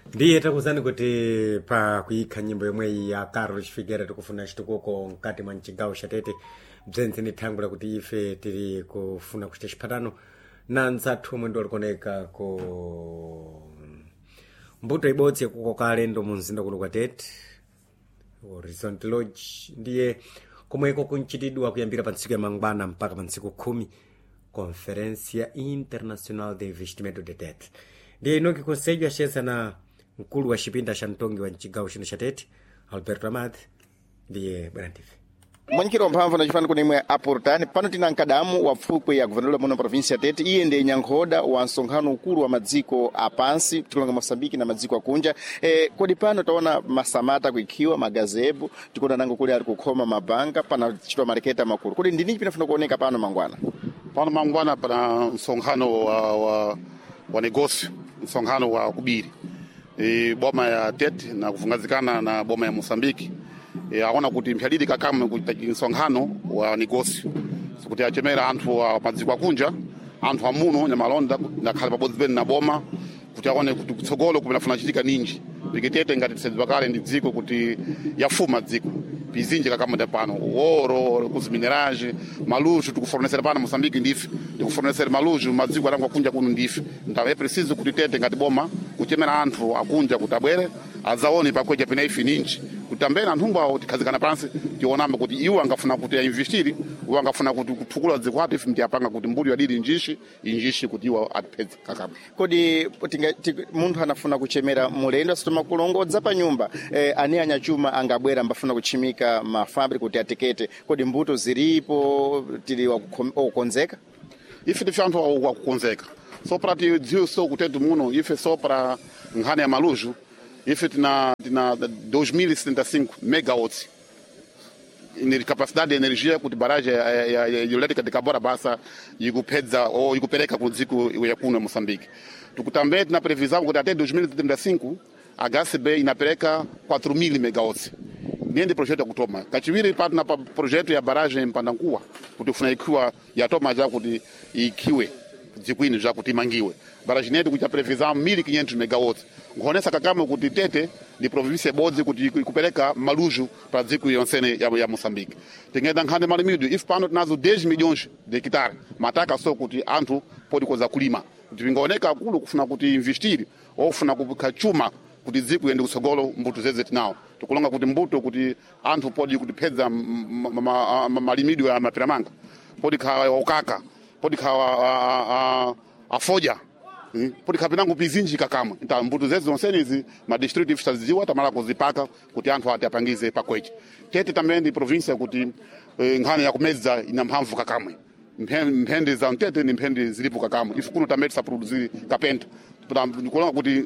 ndiye takuzani kuti pa kuikha nyimbo yomwe ya Carol Chifigera tikufuna chitukuko mkati mwa mchigawo cha Tete bzenze ni thangu lakuti ife tili kufuna kuchita chiphatano na nzathu omwe ndiwalikoneka ku mbuto ibodzi yakukoka alendo mu mzinda kuno kwa Tete Horizont Lodge ndiye komweko kunchitidwa kuyambira pa ntsiku ya mangwana mpaka pa ntsiku 10 Conferência Internacional de Investimento de Tete ndiye inoki konsejo axesa na mkulu wa xipinda xa mtongi wa mchigawo chino cha Tete Alberto Amad ndiye bwana TV mwenyekiti wamphamvu anachifana kuti imwe aportani pano tina mkadamu wa pfukwe ya guvernador muno província ya Tete iye ndiye nyankhoda wa nsonkhano ukulu wa madziko apansi tikulonga Moçambique na madziko akunja kodi pano taona masamata kuikhiwa magazebo tikuona nango kuli ali kukhoma mabanga pana chitwa mareketa makulu kodi ndinichi pinafuna kuoneka pano mangwana pana nsonkhano wa negócio nsonkhano wa kubiri boma ya Tete na kufungazikana na boma ya Moçambique aona kuti mphyalidi kakamwe kuti nsonkhano wa negócio kuti achemera anthu wa madziko akunja anthu amuno nyamalonda nakhala pabodzi bene na boma kuti aone kuti kutsogolo kumenafuna chitika ninji porque Tete ngati tisedzwa kale ndi dziko kuti yafuma dziko pizinji kakamwe pano ouro kuzimineraje malujo tikufornesera pano Moçambique ndife tikufornesera malujo madziko arangu akunja kuno ndife ndawe preciso kuti Tete ngati boma kuchemera anthu akunja kuti abwere azaone pakweja pena ife ninji kuti ambena anthu mbawo tikhazikana pansi tionamba kuti iwo angafuna kuti ainvestiri iwo angafuna kuti kuthukula dziko ati ife mtiyapanga kuti mbuli yadidi injishi kuti iwo atipedze kakamwe kodi munthu anafuna kuchemera mulendo asitoma kulongodza pa nyumba ani anyachuma angabwera mbafuna kuchimika mafabri kuti atekete kodi mbuto zilipo tili wakukonzeka ife tife anthu wakukonzeka so para tidziwe so kutete muno ife so para nkhani ya malujo ife tina 2075 megawatts capacidade de energia kuti baraja ya elétrica de Cabora Bassa ikupedza ou ikupereka ku dziko ya kuno ya Moçambique tukutambé tina previsão kuti até 2035 a HCB inapereka 4000 megawatts ndiye projeto yakutoma kachiwiri patuna pa projeto ya baraja Mpandankuwa kuti ufuna ikiwa yatoma ja kuti ikiwe dzikwini ja kuti imangiwe baraja netu kuti previsão 1500 megawatts nkhonesa kakamwe kuti Tete ndi província bodzi kuti ikupereka malujo para dziko yonsene ya Moçambique tingenda nkhani malimido if pano tinazo 10 milhões de hectares mataka so kuti anthu pode koza kulima kuti vingaoneka akulu kufuna kuti investiri ou kufuna kukachuma kuti dziko yende kutsogolo mbuto zeze tinawo tikulonga kuti mbuto kuti anthu pode kutipedza malimido ya mapiramanga pode khawa ukaka pode khawa afoja pode kapinango pizinji kakamwe então mbuto zeze zonsenizi madistrict ifitaziwa tamala kuzipaka kuti anthu atiapangize pakweche Tete também ndi província kuti nkhani ya kumeza ina mphamvu kakamwe mphende za Tete ni mphende zilipo kakamwe ifu kuno também tisa produzir kapenta ndikulonga kuti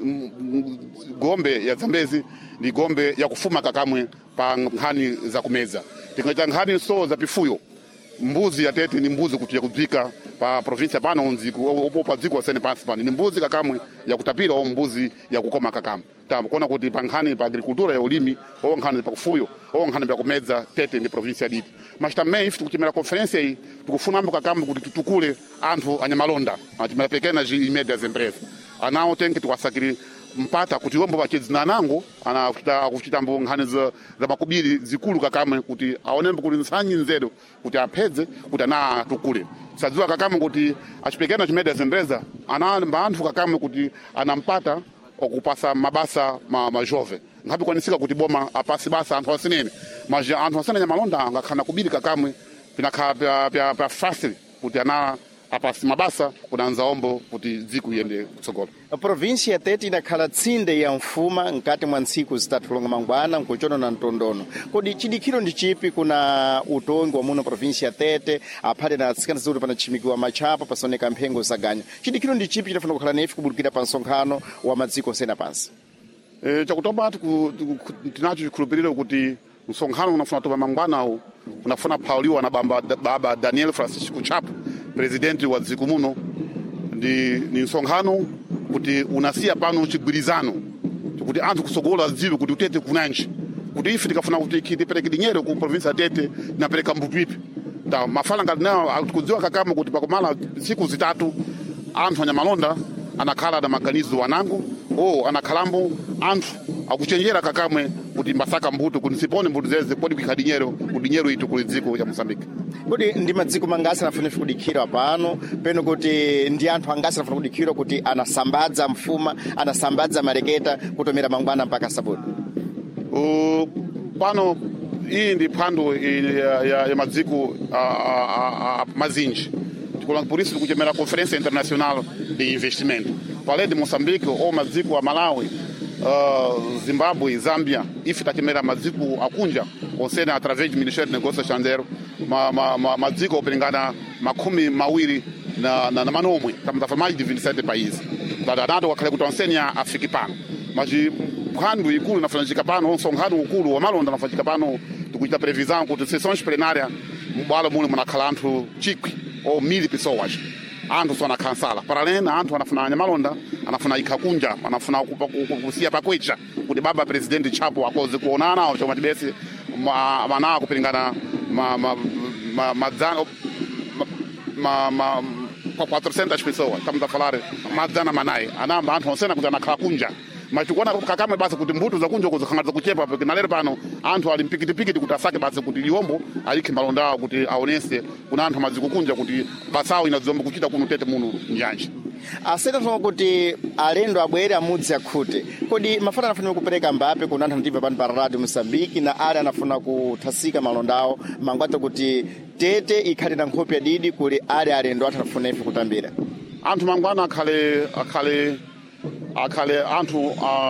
gombe ya Zambezi ndi gombe ya kufuma kakamwe pa nkhani za kumeza tingaita nkhani so za pifuyo mbuzi ya Tete ni mbuzi kuti yakubzika pa província pano nziko pa dziko sene pansi pano ni mbuzi kakamwe ya kutapira au mbuzi ya kukoma kakamwe kuona kuti pa nkhani pa agricultura ya ulimi au nkhani pa kufuyo au nkhani pa kumeza Tete ni província diti mas também ife tikuchimera conferência iyi tikufuna ambo kakamwe kuti tutukule anthu anyamalonda atimera pequenas e médias empresas anawo tenke tikwasakiri mpata kuti wombo vachedzina nango akuchita mbo nkhani za makubiri zikulu kakamwe kuti aonembo kuti nsanyi nzedo kuti apedze kuti ana tukule sadziwa kakamwe kuti achipekena chimedia zembeza ana anthu kakamwe kuti anampata okupasa mabasa majove ngapi kwanisika kuti boma apasi basa anthu asinene mas anthu asene nyamalonda angakhana kubiri kakamwe pinakhala pya fácil kuti ana apasi mabasa kunanza ombo kuti dziko yende kutsogolo a província ya Tete inakhala tsinde ya mfuma nkati mwa ntsiku zitatu longa mangwana nkuchono na ntondono kodi chidikiro ndi chipi kuna utongi wa muno província ya Tete aphate na atsikana zuri pana chimikiwa machapa pasoneka mphengo zaganya chidikiro ndi chipi chinafuna kukhala nefi kubulukira pa nsonkhano wa madziko sena pansi chakutoba tinacho chikhulupiriro kuti nsonkhano unafuna toba mangwana unafuna pauliwa na baba Daniel Francisco Chapo presidenti wa dziko muno ni nsonkhano kuti unasiya pano chigwirizano kuti anthu kusogola ziwe kuti Tete kunanji kuti ife tikafuna kuti tipereke dinheiro ku província ya Tete napereka mbuto ipi mafala ngati nayo akudziwa kakama kuti pakumala siku zitatu anthu anyamalonda anakhala na maganizo wanango anakhalambo anthu akuchenjera kakamwe kuti mbasaka mbuto kuti sipone mbuto zeze podi kuikha dinyero itu kuli dziko ya Mozambique. Kuti ndi madziko mangasi anafunira kudikhira pano peno kuti ndi anthu angasi anafuna kudikhira kuti anasambadza mfuma anasambadza mareketa kutomera mangwana mpaka sabuti. Pano iyi ndi phwando ya madziko mazinji. Por isso kuchemera Conferência Internacional de Investimento. Palé de Moçambique ou madziko a Malawi, Zimbábue, Zâmbia, ife tachemera madziko akunja konsene através do Ministério de Negócios Estrangeiros, madziko opengana makumi mawiri na manomwe, estamos a falar mais de 27 países. Nada wakhale kuti onsenya afiki pano. Mas phwando ikulu inafanjika pano, nsonkhano ukulu wa malonda inafanjika pano, tikuita previsão kuti sessões plenárias mbalo mule munakhala anthu chikwi ou 1000 pessoas. Anthu só na cansala. Para além, anthu anafuna nyamalonda, anafuna ikakunja, anafuna kusia pakwecha. Kuti baba presidente Chapo akoze kuonana, au choma tibesi manaa kupingana kwa 400 pessoas. Estamos a falar madzana manai. Anamba anthu onsena kuti anakhakunja. Mas tikuona kakamwe basi kuti mbuto zakunja kuzokhanga zakuchepa porque nalero pano anthu ali mpikitipikiti kuti asake basi kuti liombo alikhe malonda kuti aonese kuna anthu mazikukunja kuti basawo inazomba kuchita kuno tete muno njanja. Asena tuma kuti alendo abwere amudzi akhute. Kodi mafana anafuna kupereka mbape kuna anthu ndiva pano pa Radio Mozambique na ale anafuna kuthasika malondawo mangwata kuti tete ikhale na nkhope didi kuli ale alendo athu anafuna ife kutambira. Anthu mangwana akhale anthu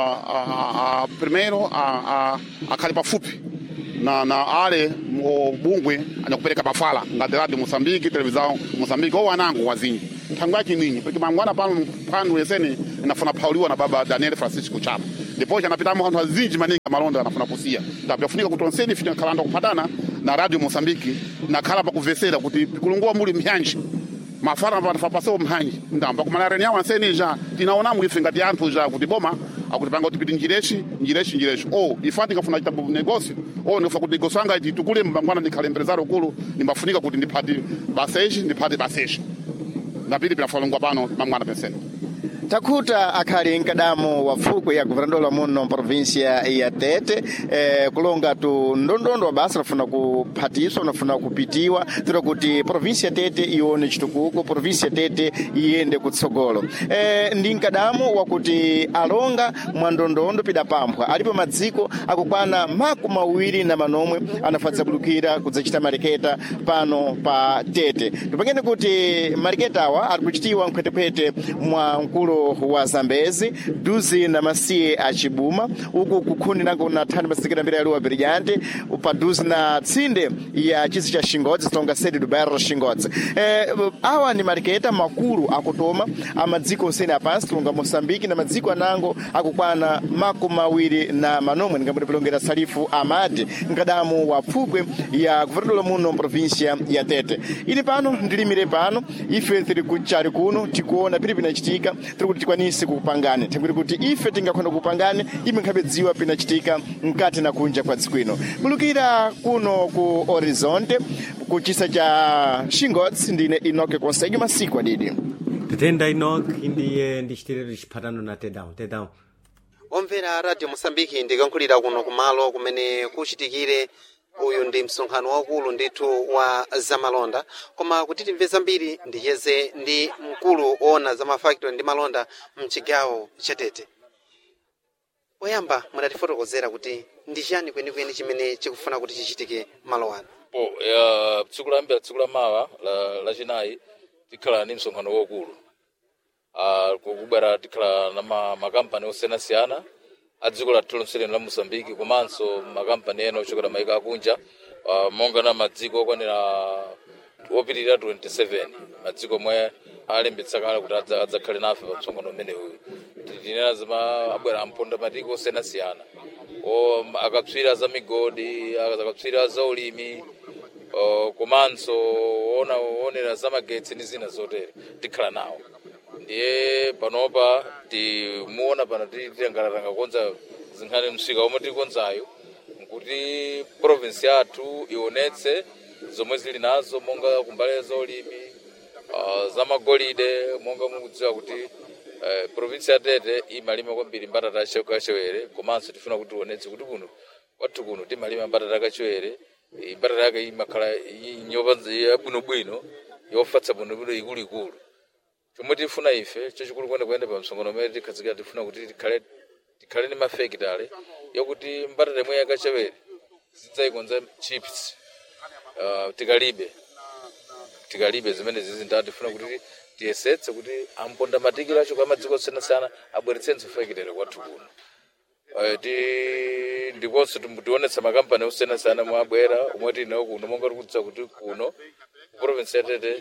primeiro akhale pafupi na ale bungwe anyakupereka pafala ngati Radio Mozambique, televisão Mozambique ou anango wazinji thangwa chininyi porque mangwana pano phwando yesene inafuna phauliwa na baba Daniel Francisco Chapo depois anapitamo anthu azinji maninga malonda anafuna kusia tapafunika kuti onsene fika khalanda kupatana na Radio Mozambique na khala pakuvesera kuti kulungwa muli mhyanji mafara panafapaso mhanyi ndamba kumanareni yawo ansene ja tinaona mwife ngati anthu ja kuti boma akutipanga kuti piti njireshi ifati ngafuna chita negócio nifuna kuti negócio anga iti tukule mbangwana ndikhale empresário kulu nimbafunika kuti ndiphati baseji napiti pinafalungwa pano mangwana pensene. Takhuta akhali mkadamo wa fukwe ya governador muno província ya Tete kulonga tu ndondondo basi nafuna kuphatiswa nafuna kupitiwa tira kuti província ya Tete ione chitukuko província ya Tete iende kutsogolo ndi mkadamo wakuti alonga mwa ndondondo pidapamphwa alipo madziko akukwana makumi mawiri na manomwe anafadza bulukira kudzachita mareketa pano pa Tete tupangene kuti mareketa awa ari kuchitiwa mkhwetekhwete mwa mkulu wa Zambezi duzi na masiye achibuma uku kukhuni nango na thani masikira mbira ya luwa brilhante upa duzi na tsinde ya chisi cha Xingodzi tonga sede do bairro Xingodzi awa ni mariketa makuru akutoma amadziko onsene apansi tulunga Moçambique na madziko anango akukwana makumi mawiri na manomwe ningambwe pilongera Salifu Amadi mkadamu wa fukwe ya governador muno província ya Tete ili pano ndilimire pano ife tiri kuchari kuno tikuona pili pinachitika tiri tikwanise kupangane tengwiri kuti ife tingakhona kupangane ime nkhabedziwa pinachitika mkati na kunja kwa dzikwino bulukira kuno ku Horizonte ku chisa cha Xingodzi ndine Inoke Konsegi masiku adidi titenda Inoke indiye ndichitirero chiphatano na tedao omvera Radio Mozambique ndikankhulira kuno kumalo kumene kuchitikire uyu ndi msonkhano wakulu ndithu wa zamalonda koma kuti timve zambiri ndicheze ndi mkulu ona za mafactory ndi malonda mchigawo cha Tete. Oyamba mudatifotokozera kuti ndi chani kwenikweni chimene chikufuna kuti chichitike malo ano. Tsiku la mawa la chinayi tikhala ndi msonkhano wakulu kukubwera tikhala na makampani osiyanasiyana adziko lathu lonse la Mozambique komanso makampani ena ochokera maiko akunja monga na madziko okwanira opitirira 27 madziko omwe alembetsa kale kuti adzakhale nafe pa msonkhano umenewu tinena zima abwera amponda matiko osiyanasiyana akatswiri za migodi akatswiri za ulimi komanso onera za magetsi ndi zina zotere tikhala nawo ndiye panopa timuona pano tiyangalatanga konza zinkhani msika omwe tilikonzayo nkuti province yathu ionetse zomwe zili nazo monga kumbali za ulimi za magolide monga mukudziwa kuti provinsi ya Tete imalima kwambiri mbatata kachewere, komanso tifuna kuti tionetse kuti kuno kwathu kuno timalima mbatata kachewere. Mbatata yake imakhala yabwinobwino yofatsa bwinobwino ikuluikulu. Chomwe tifuna ife chachikulu kwenda pa msonkhano umene tikhazikira, tifuna kuti tikhale ndi mafekitale yokuti mbatata imwe yakachewere zidzayikonza chips. tikalibe zimene zizindati tifuna kuti tiyesetse kuti amponda matikilo acho kwa madziko osiyanasiyana abweretsenso fekitale kwathu kuno. Ndiponso tionetsa makampani osiyanasiyana mwabwera omwe tinawo kuno, monga tikudza kuti kuno ku province ya Tete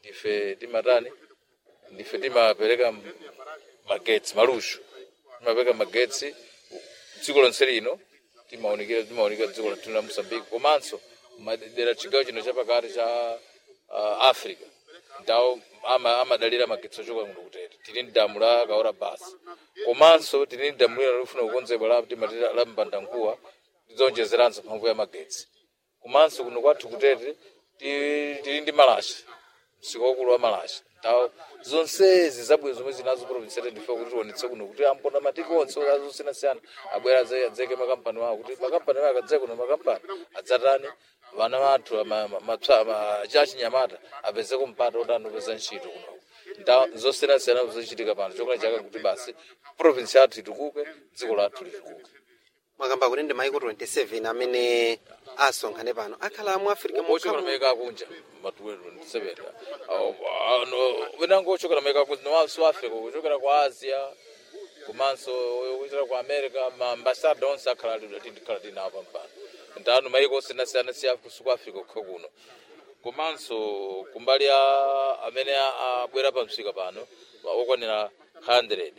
ndife timapereka magetsi malushu, timapereka magetsi dziko lonse lino, timaonekera dziko lathu la Mozambique, komanso madera chigawo chino chapakati cha Africa ndawo amadalira magetsi ochoka kuno kutete. Tili ndi damu la Kaora basi, komanso tili ndi damu lina lofuna kukonzedwa la Mbandankuwa lidzonjezeranso mphamvu ya magetsi. Komanso kuno kwathu kutete tili ndi Malasha, msika wakulu wa Malasha. Zonsezi zabwino zomwe zinazo province ya Tete ndife kuti tionetse kuno kuti amponda matiko onse osiyanasiyana abwera adzeke makampani wawo, kuti makampani wawo akadzeke kuno makampani adzatani vana vathu achinyamata apezeko mpata otani opeza ntchito kuno. Zosiyanasiyana zochitika pano chokhala chaka kuti basi province yathu itukuke, dziko lathu litukuke. Mwakamba kuti ndi maiko 27 amene asonkhane pano akhala mu Africa mochokera maiko akunja matuwe 27 wenango ochokera maiko akunja no Africa, kuchokera kwa Asia komanso kuchokera kwa America, maambasada onse akhala tinawo pampano. Ndanu maiko osiyanasiyana si ku Africa kuno, komanso kumbali amene abwera pa msika pano okwanira 100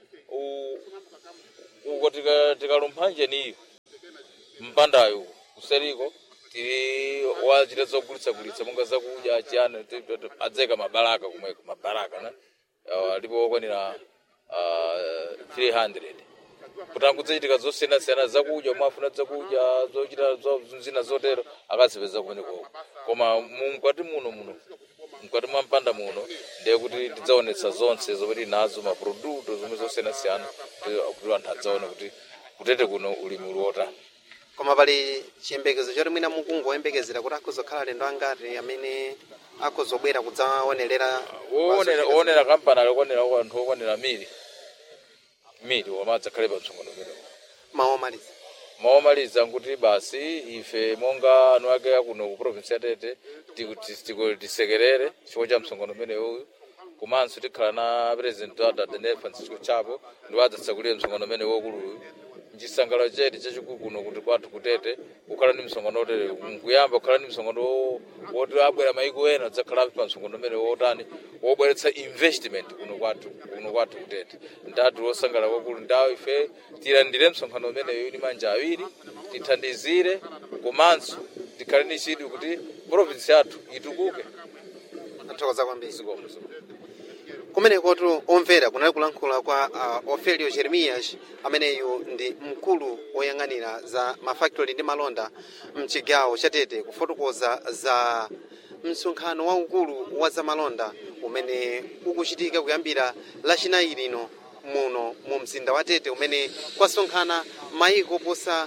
uko tikalumphanje niyo mpandayo kuseriko tili wachita zogulitsa monga zakudya chiyani, adzeka mabaraka kumweko, mabaraka alipo okwanira 300 kuti akudzichitika zosiyanasiyana zakudya, mwafuna zakudya zochita zina zotero akazipeza kumeneko. Koma mukati mukati mwa mpanda muno ndiye kuti tidzaonetsa zonse zomwe tinazo maproduto zomwe zosiyanasiyana kuti anthu adzaone kuti kutete kuno ulimi uli wotani. Koma pali chiyembekezo choti mwina mukungoyembekezera kuti akuzokhala alendo angati amene akuzobwera kudzaonerera onera kampani alikwanira anthu okwanira mili wamadza khale pa msonkhano umenewo. Maomaliza nkuti basi ife monga anu ake kuno ku province ya Tete tisekerere chifukwa cha msonkhano umenewu, komanso tikhala na president wa Daniel Francisco Chapo ndi adzatsakulira msonkhano umenewu wakuluyu. Nchisangalo chetu chachikulu kuno kuti kwathu kutete kukhala ndi msonkhano otere, nkuyamba kukhala ndi msonkhano woti abwera maiko ena adzakhala pa msonkhano umenewu wotani wobweretsa investment kuno kwathu kutete. Ndatu osangala kwakulu ndawo ife tilandire msonkhano umenewu ndi manja awiri, tithandizire komanso tikhale ndi chidwi kuti province yathu itukuke. Athokoza kwambiri. Kumenekotu omvera kunali kulankhula kwa Ofelio Jeremias ameneyu ndi mkulu woyang'anira za mafactory ndi malonda mchigawo cha Tete, kufotokoza za msonkhano waukulu wa za malonda umene ukuchitika kuyambira lachinayi lino muno mu mzinda wa Tete, umene kwasonkhana maiko posa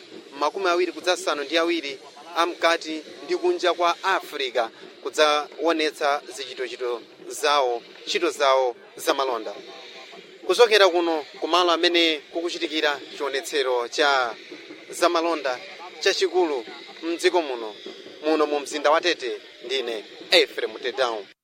22 amkati ndi kunja kwa Africa kudzaonetsa ntchito zawo za malonda. Kuchokera kuno kumalo amene kukuchitikira chionetsero cha za malonda chachikulu mdziko muno mu mzinda wa Tete, ndine Ephraim Tedown.